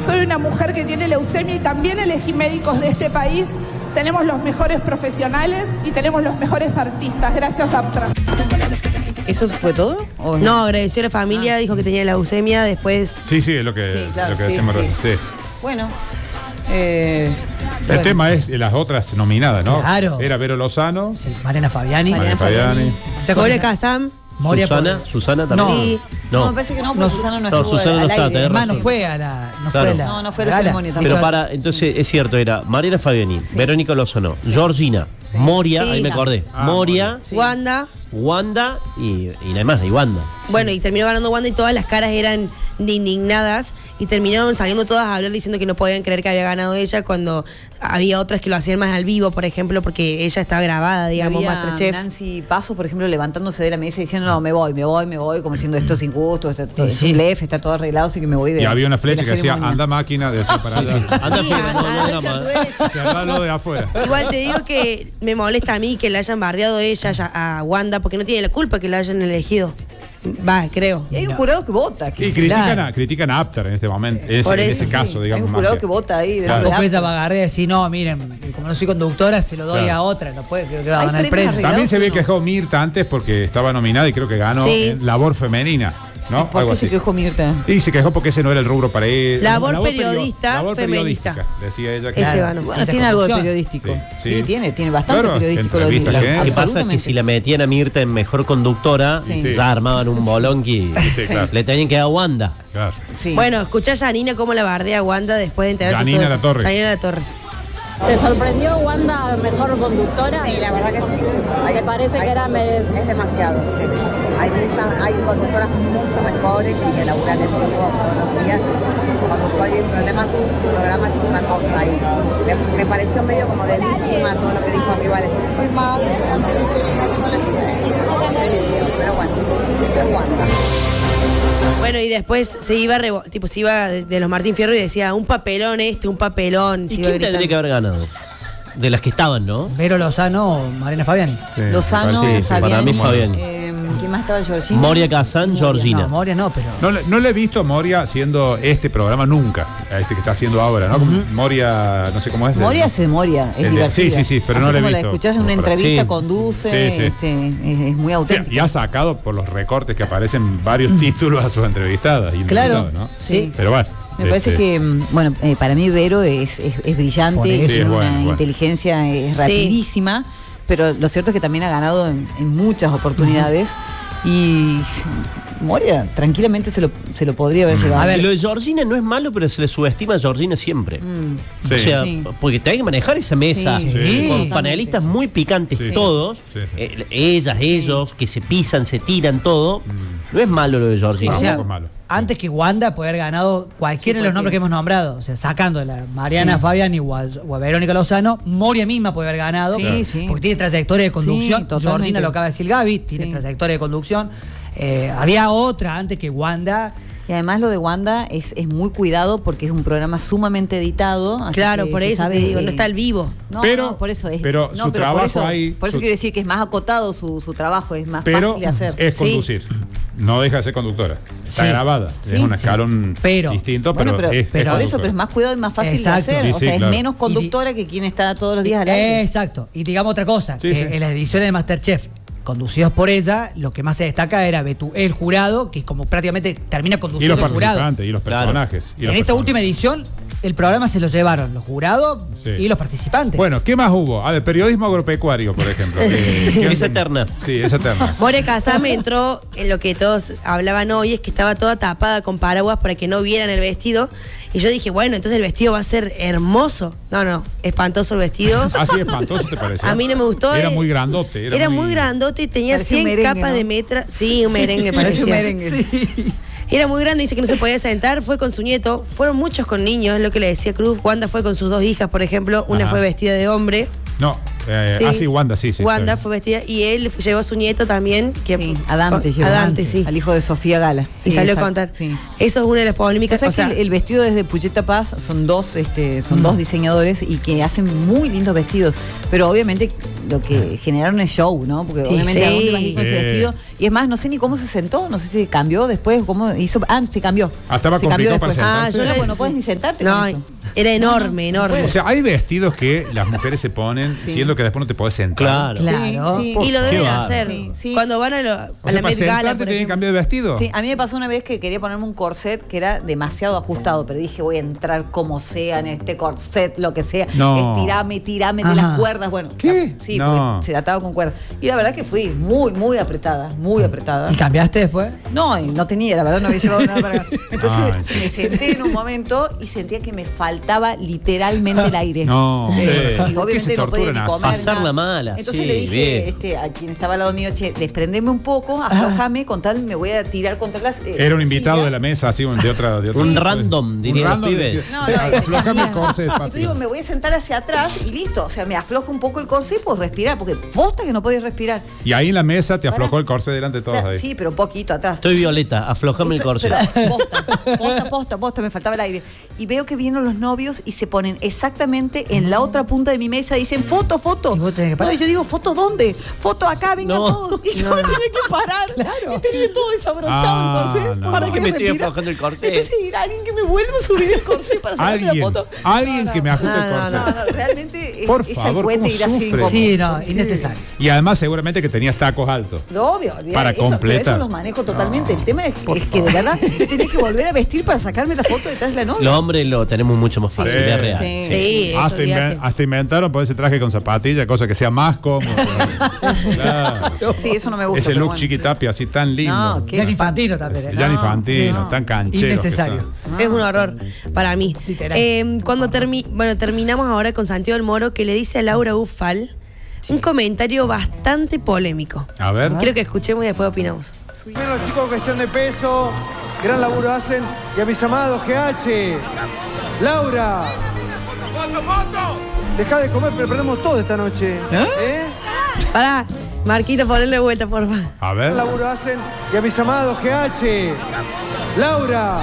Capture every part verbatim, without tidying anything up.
soy una mujer que tiene leucemia y también elegí médicos de este país. Tenemos los mejores profesionales y tenemos los mejores artistas. Gracias, Aptra. ¿Eso fue todo? ¿O no? No, agradeció a la familia, ah. dijo que tenía leucemia, después... Sí, sí, es lo que, sí, claro, lo que sí, decimos. Sí. Sí. Bueno. Eh, el bueno. tema es las otras nominadas, ¿no? Claro. Era Vero Lozano. Sí, Mariana Fabiani. Mariana Fabiani. Moria Kazan. Moria Susana, por... Susana también. No, sí. no, no, me parece que no, porque no, Susana no, no estuvo Susana al, no al está, aire. tenés Además, no fue a la. No claro. fue a la. No, no fue a la ceremonia tampoco. Pero para, entonces es cierto, era Mariana Fabiani, sí. Verónica Lozano, sí. Georgina, sí. Moria, sí, ahí me acordé. Ah, Moria, sí. Wanda. Wanda y, y nada más, y Wanda. Sí. Bueno, y terminó ganando Wanda y todas las caras eran de indignadas y terminaron saliendo todas a hablar diciendo que no podían creer que había ganado ella cuando había otras que lo hacían más al vivo, por ejemplo, porque ella está grabada, digamos, Masterchef. Nancy Paso, por ejemplo, levantándose de la mesa y diciendo, no, me voy, me voy, me voy, como diciendo esto es injusto, esto, esto, sí, es un blef, está todo arreglado, así que me voy de. Y había una flecha que decía, anda máquina, de decir para allá. Anda, sí, no, no, no, se habló de afuera. Igual te digo que me molesta a mí que la hayan bardeado ella a Wanda, porque no tiene la culpa que la hayan elegido. Va, creo. Y hay un jurado que vota. Que y critican a, critican a Apter en este momento, en ese, en ese sí, caso, digamos. Hay un jurado que, que vota ahí. Claro. Tampoco ella va a agarrar y decir, no, miren, como no soy conductora, se lo doy claro. a otra. No puede, creo que va a ganar el premio. También se ve que quejó Mirta antes porque estaba nominada y creo que ganó sí. en labor femenina. ¿No? ¿Por Algo qué así. se quejó Mirta? Y se quejó porque ese no era el rubro para ella. Labor, labor periodista, labor feminista. Periodística, decía ella. Que ese claro. ganó. Bueno, tiene algo de periodístico. Sí, sí. sí tiene, tiene bastante claro, periodístico. Lo la, que pasa es que si la metían a Mirta en mejor conductora, sí. Sí. ya armaban un bolón que sí, claro. le tenían que dar a Wanda. Claro. Sí. Bueno, escuchá a Janina cómo la bardea a Wanda después de enterarse Janina todo. La Torre. Janina La Torre. ¿Te sorprendió Wanda mejor conductora? Sí, la verdad que sí. Hay, ¿Te parece hay, que era me... Es demasiado, sí. Hay muchas, hay conductoras mucho mejores y que laburan en vivo todos los días y cuando hay problemas, un programa es otra cosa. Y me, me pareció medio como de víctima todo lo que dijo arriba, decir, soy madre, soy argentina, tengo la pero bueno, es Wanda. Bueno, y después se iba tipo se iba de, de los Martín Fierro y decía, un papelón este, un papelón. ¿Y quién tendría que haber ganado? De las que estaban, ¿no? Vero Lozano o Mariana Fabiani. Sí, Lozano, sí, sí, para mí Fabiani. Eh, ¿Quién más estaba? Georgina. Moria Kazan, Georgina. No, Moria no, pero. No, no le he visto a Moria haciendo este programa nunca, a este que está haciendo ahora, ¿no? Uh-huh. Moria, no sé cómo es. Moria ¿no? se Moria, es divertida. Sí, sí, sí, pero así no le he como visto. La escuchás en una entrevista, sí, conduce, sí, sí. Este, es, es muy auténtica. Sí, y ha sacado por los recortes que aparecen varios títulos a sus entrevistadas. Claro, ¿no? sí. Pero bueno. Me parece este... que, bueno, eh, para mí Vero es, es, es brillante, sí, tiene es bueno, una bueno. inteligencia es rapidísima, sí. pero lo cierto es que también ha ganado en, en muchas oportunidades uh-huh. y Moria tranquilamente se lo, se lo podría haber llevado. A ver, lo de Georgina no es malo, pero se le subestima a Georgina siempre. Mm. Sí. O sea, sí. porque te hay que manejar esa mesa sí, sí. con sí. panelistas muy picantes sí. todos, sí, sí. Eh, ellas, ellos, sí. que se pisan, se tiran todo. Mm. No es malo lo de Georgina. O sea, no es malo. Antes que Wanda poder haber ganado cualquiera sí, de los nombres que hemos nombrado, o sea, sacando a la Mariana sí. Fabiani o a, o a Verónica Lozano, Moria misma puede haber ganado, sí, sí. porque tiene trayectoria de conducción. Sí, Georgina lo acaba de decir Gaby, tiene sí. trayectoria de conducción. Eh, había otra antes que Wanda. Y además lo de Wanda es, es muy cuidado porque es un programa sumamente editado. Así claro, por eso te digo, de... no está al vivo. No, pero, no, por eso es. Pero no, su pero trabajo por eso, ahí. Por eso su... quiero decir que es más acotado su, su trabajo, es más pero fácil de hacer. Es conducir. Sí. No deja de ser conductora. Está sí. grabada. Sí. Es un escalón sí. pero, bueno, distinto, pero, pero, es, pero es por eso, pero es más cuidado y más fácil exacto. de hacer. Sí, o sea, sí, es claro. menos conductora que quien está todos los días al aire. Exacto. Y digamos otra cosa, sí, que sí. en las ediciones de Masterchef conducidos por ella, lo que más se destaca era Betu, el jurado, que como prácticamente termina conduciendo el jurado. Y los participantes, y los personajes. Claro. Y los en esta personajes. última edición, el programa se lo llevaron los jurados sí. y los participantes. Bueno, ¿qué más hubo? A ver, periodismo agropecuario, por ejemplo. eh, es eterna. Sí, es eterna. Moria Kazan me entró en lo que todos hablaban hoy, es que estaba toda tapada con paraguas para que no vieran el vestido. Y yo dije, bueno, entonces el vestido va a ser hermoso. No, no, espantoso el vestido. ¿Así ¿Ah, espantoso te pareció? A mí no me gustó. Era muy grandote. Era, era muy... muy grandote y tenía parecía cien merengue, capas ¿no? de metra. Sí, un merengue parecía. un merengue. Sí. Era muy grande, dice que no se podía sentar, fue con su nieto. Fueron muchos con niños, es lo que le decía Cruz. Wanda fue con sus dos hijas, por ejemplo. Una Ajá. fue vestida de hombre. No, Eh, Sí. Ah, sí, Wanda, sí, sí. Wanda está fue vestida y él llevó a su nieto también. Que, Sí, a Dante, a llevó Dante, sí. al hijo de Sofía Gala. Y Sí, salió exacto, a contar. sí. Eso es una de las polémicas. O O sea, sea, que el, el vestido desde Pucheta Paz son dos, este, son Mm. dos diseñadores y que hacen muy lindos vestidos. Pero obviamente lo que generaron es show, ¿no? Porque Sí, obviamente sí. a dónde vas a ir con ese Sí. vestido. Y es más, no sé ni cómo se sentó, no sé si cambió después, cómo hizo. Ah, se cambió. Ah, estaba se cambió complicado para después. sentarse. Ah, yo No, le- pues no puedes ni sentarte. no, con esto. era enorme, enorme. O sea, hay vestidos que las mujeres se ponen Sí. siendo que después no te podés sentar. Claro. Claro. Sí, y sí. lo deben Qué hacer. bárbaro. Sí, sí. Cuando van a, lo- a O sea, la para Met Gala, sentarte por tienen ejemplo. cambio de vestido. Sí, a mí me pasó una vez que quería ponerme un corset que era demasiado ajustado, pero dije voy a entrar como sea en este corset, lo que sea. No. Estirame, tirame de Ajá. las cuerdas. Bueno, ¿Qué? sí, No. porque se ataba con cuerdas. Y la verdad que fui muy, muy apretada, muy apretada. ¿Y cambiaste después? No, y no tenía, la verdad no había llevado nada para acá. Entonces Ay, sí. me senté en un momento y sentía que me faltaba literalmente el aire. No. Eh, ¿Por y qué obviamente se no podía ni torturan así? comer. Pasarla nada. mal, así, Entonces le dije bien. este, a quien estaba al lado mío, che, desprendeme un poco, aflojame, con tal me voy a tirar contra las. eh, Era un invitado sillas. de la mesa, así, un- de otra. De otra Un sí. random, dirían los pibes. No, no, Aflojame el no. corset, Y papi. tú digo, me voy a sentar hacia atrás y listo. O sea, me aflojo un poco el corset y puedo respirar, porque posta que no podías respirar. Y ahí en la mesa te aflojó el corset delante de todos ahí. Sí, pero un poquito atrás. Estoy Violeta, aflojame el Esto- corset. pero Posta, posta, posta, posta, me faltaba el aire. Y veo que vienen los novios y se ponen exactamente en la otra punta de mi mesa y dicen, foto, foto. Y vos tenés que parar. No, y yo digo, ¿foto dónde? Foto acá, vengan No. todos. Y yo me tenía que parar. Y tenía todo desabrochado Ah, el corset. no. ¿Para ¿Por que qué me estoy respira? aflojando el corset? Entonces era alguien que me vuelva a subir el corset para sacarme la Alguien, foto. alguien No, que me ajuste No, el no, corset. No, no, realmente es, Por es favor, el cuete ¿cómo ir así sufre? incómodo. Sí, no, innecesario. Y además seguramente que tenías tacos altos. No, obvio, olvidate, Para eso, pero completar. eso los manejo totalmente. El tema es, es que de verdad tenés que volver a vestir para sacarme la foto detrás de la novia. Los hombres lo tenemos mucho más fácil, Sí. es real. Sí. Sí, eso, Hasta, olvídate. inven- hasta inventaron ponerse traje con zapatilla, cosa que sea más cómodo. Claro. Sí, eso no me gusta. Ese pero look bueno. chiquitapia así tan lindo. No, qué Gianni Infantino también. ¿eh? Gianni No, Fantino, no. tan canchero. Innecesario. Es un horror para mí. Literal. Eh, cuando termi bueno, terminamos ahora con Santiago del Moro, que le dice a Laura Ufal un comentario bastante polémico. A ver. Quiero que escuchemos y después opinamos. Primero los chicos cuestión de peso, gran laburo hacen. Y a mis amados G H, Laura, deja de comer, pero perdemos todo esta noche. ¿Eh? Pará, Marquito, ponle vuelta, porfa. A ver. Gran laburo hacen. Y a mis amados G H, Laura,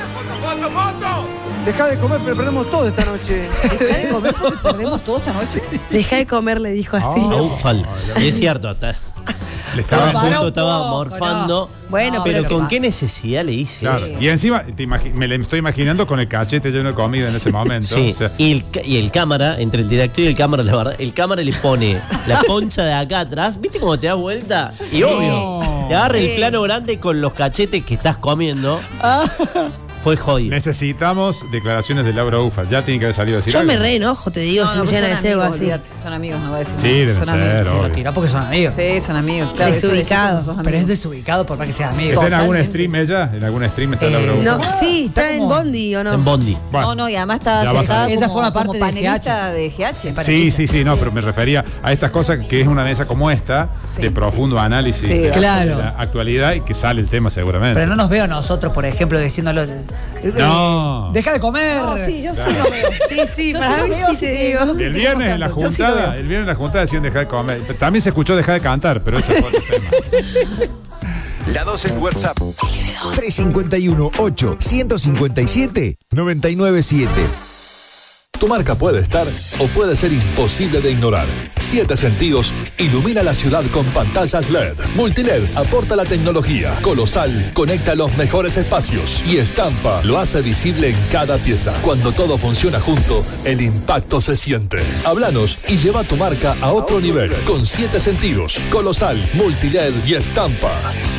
deja de comer, pero perdemos todo esta noche. Deja de comer porque perdemos todo esta noche. Deja de comer, le dijo así. A Ufal. Y es cierto, hasta Le estaba estaba. a Para punto, un estaba poco, morfando. Bueno, No, pero pero ¿con que- qué necesidad le hice? Claro. Y encima te imagi- me le estoy imaginando con el cachete lleno de comida en ese momento. Sí, O sea, y, el, ca- y el cámara, entre el director y el cámara, la verdad, el cámara le pone la concha de acá atrás, ¿viste cómo te das vuelta? Y obvio, te agarra el Sí. plano grande con los cachetes que estás comiendo. Fue jodido. necesitamos declaraciones de Laura Ufal. Ya tiene que haber salido a decir Yo algo. me re enojo, te digo, No, si no, me pero llegan a son decir algo amigos, así. olvídate, son amigos, no va a decir Sí, nada. deben Son ser, amigos. Se lo obvio. tiró porque son amigos. Sí, son amigos, claro. eso Desubicado. decimos, sos Pero es amigos. desubicado por más que sea amigo. ¿Está en algún Totalmente. stream ella? ¿En algún stream está Eh, Laura Ufal? No, sí, está, Está en como- Bondi, ¿o no? En Bondi. Bueno, No, no, y además está ya vas a sentada ver. Esa como, forma parte como de panelista de G H. Sí, sí, sí, no, pero me refería a estas cosas que es una mesa como esta, Sí. de profundo análisis Sí, de, claro. de la actualidad y que sale el tema seguramente. Pero no nos veo nosotros, por ejemplo, diciéndolo. eh, No. Deja de comer. No, sí, yo sí lo veo. Sí, sí, Yo para sí lo mí veo, sí así te que digo. no El critiquemos viernes en la tanto. Yo sí lo juntada, veo. el viernes en la juntada decían dejar de comer. También se escuchó dejar de cantar, pero ese fue otro tema. La dos en WhatsApp. tres cinco uno, ocho, uno cinco siete, nueve nueve siete. Tu marca puede estar o puede ser imposible de ignorar. Siete Sentidos ilumina la ciudad con pantallas L E D. Multiled aporta la tecnología. Colosal conecta los mejores espacios. Y Estampa lo hace visible en cada pieza. Cuando todo funciona junto, el impacto se siente. Háblanos y lleva tu marca a otro nivel. Con Siete Sentidos, Colosal, Multiled y Estampa.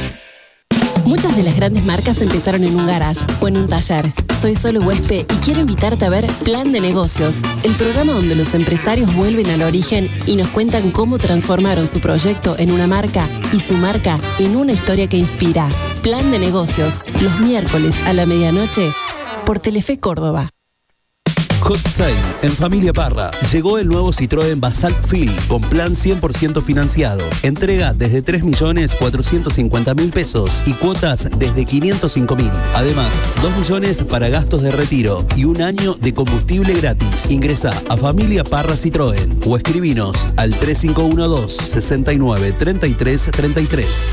Muchas de las grandes marcas empezaron en un garage o en un taller. Soy Solo Huespe y quiero invitarte a ver Plan de Negocios, el programa donde los empresarios vuelven al origen y nos cuentan cómo transformaron su proyecto en una marca y su marca en una historia que inspira. Plan de Negocios, los miércoles a la medianoche por Telefe Córdoba. Hot Sale en Familia Parra. Llegó el nuevo Citroën Basalt Fil con plan cien por ciento financiado. Entrega desde tres millones cuatrocientos cincuenta mil pesos y cuotas desde quinientos cinco mil. Además, dos millones para gastos de retiro y un año de combustible gratis. Ingresa a Familia Parra Citroën o escribinos al tres cinco uno dos, sesenta y nueve, treinta y tres treinta y tres.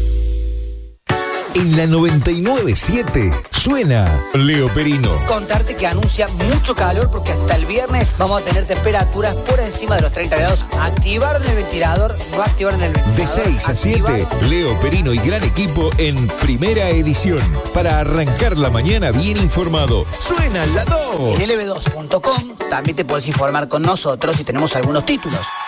En la noventa y nueve punto siete suena Leo Perino. Contarte que anuncia mucho calor porque hasta el viernes vamos a tener temperaturas por encima de los treinta grados. Activaron el ventilador, no activaron el ventilador. De seis a siete, activaron. Leo Perino y gran equipo en primera edición. Para arrancar la mañana bien informado, suena la dos. En L B dos punto com también te podés informar con nosotros y tenemos algunos títulos.